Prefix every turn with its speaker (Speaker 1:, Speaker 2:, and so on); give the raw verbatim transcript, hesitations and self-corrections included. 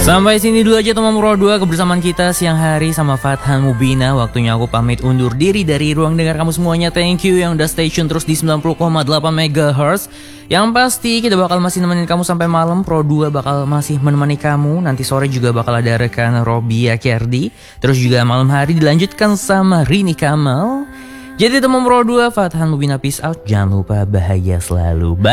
Speaker 1: Sampai sini dulu aja teman Pro dua kebersamaan kita siang hari sama Fathan Mubina. Waktunya aku pamit undur diri dari ruang dengar kamu semuanya. Thank you yang udah stay tune terus di sembilan puluh koma delapan megahertz. Yang pasti kita bakal masih nemenin kamu sampai malam. Pro dua bakal masih menemani kamu. Nanti sore juga bakal ada rekan Robi Akyardi. Terus juga malam hari dilanjutkan sama Rini Kamal. Jadi teman Pro dua, Fathan Mubina peace out. Jangan lupa bahagia selalu. Bye.